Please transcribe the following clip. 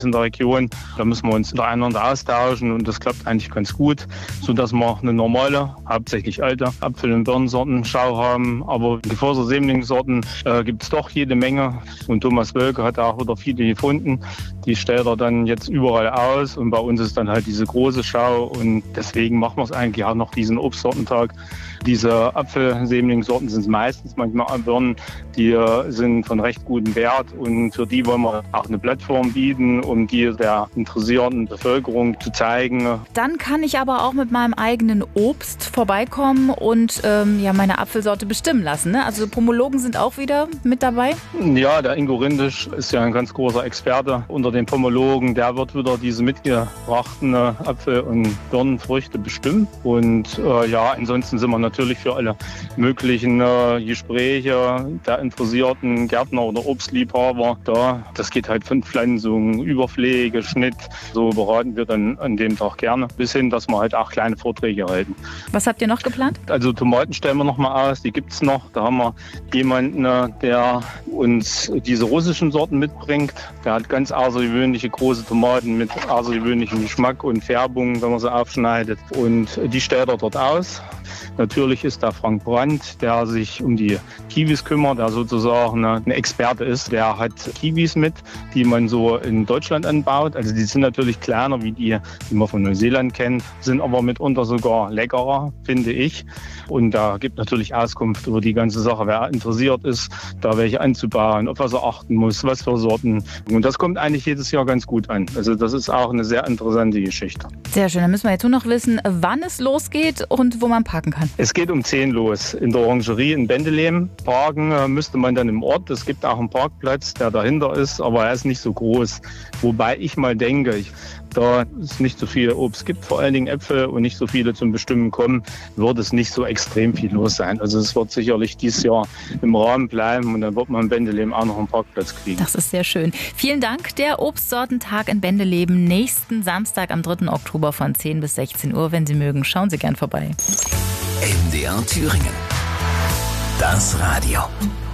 in der Region. Da müssen wir uns untereinander austauschen und das klappt eigentlich ganz gut, sodass wir eine normale, hauptsächlich alte Apfel- und Birnensortenschau haben. Aber Gefördersämlingssorten gibt es doch jede Menge. Und Thomas Wölke hat auch wieder viele gefunden. Die stellt er dann jetzt überall aus und bei uns ist dann halt diese große Schau und deswegen machen wir es eigentlich auch noch diesen Obstsortentag. Diese Apfelsämlingssorten sind meistens, manchmal Birnen, die sind von recht gutem Wert und für die wollen wir auch eine Plattform bieten, um die der interessierten Bevölkerung zu zeigen. Dann kann ich aber auch mit meinem eigenen Obst vorbeikommen und meine Apfelsorte bestimmen lassen. Ne? Also Pomologen sind auch wieder mit dabei? Ja, der Ingo Rindisch ist ja ein ganz großer Experte unter den Pomologen. Der wird wieder diese mitgebrachten Apfel- und Birnenfrüchte bestimmen. Und ansonsten sind wir natürlich für alle möglichen Gespräche der interessierten Gärtner oder Obstliebhaber da. Das geht halt von Pflanzung, Überpflege, Schnitt. So beraten wir dann an dem Tag gerne. Bis hin, dass wir halt auch kleine Vorträge halten. Was habt ihr noch geplant? Also Tomaten stellen wir noch mal aus, die gibt's noch. Da haben wir jemanden, der uns diese russischen Sorten mitbringt. Der hat ganz außergewöhnliche große Tomaten mit außergewöhnlichem Geschmack und Färbung, wenn man sie aufschneidet. Und die stellt er dort aus. Natürlich ist da Frank Brandt, der sich um die Kiwis kümmert, der sozusagen ein Experte ist. Der hat Kiwis mit, die man so in Deutschland anbaut. Also die sind natürlich kleiner wie die man von Neuseeland kennt, sind aber mitunter sogar leckerer, finde ich. Und da gibt natürlich Auskunft über die ganze Sache, wer interessiert ist, da welche anzubauen, auf was er achten muss, was für Sorten. Und das kommt eigentlich jedes Jahr ganz gut an. Also das ist auch eine sehr interessante Geschichte. Sehr schön, dann müssen wir jetzt nur noch wissen, wann es losgeht und wo man parken kann. Es geht um 10 los in der Orangerie in Bendelehm. Parken müsste man dann im Ort. Es gibt auch einen Parkplatz, der dahinter ist, aber er ist nicht so groß. Wobei ich mal denke, da es nicht so viel Obst gibt, vor allen Dingen Äpfel und nicht so viele zum Bestimmen kommen, wird es nicht so extrem viel los sein. Also es wird sicherlich dieses Jahr im Rahmen bleiben und dann wird man in Bendelehm auch noch einen Parkplatz kriegen. Das ist sehr schön. Vielen Dank. Der Obstsortentag in Bendelehm nächsten Samstag am 3. Oktober von 10 bis 16 Uhr. Wenn Sie mögen, schauen Sie gern vorbei. NDR Thüringen. Das Radio.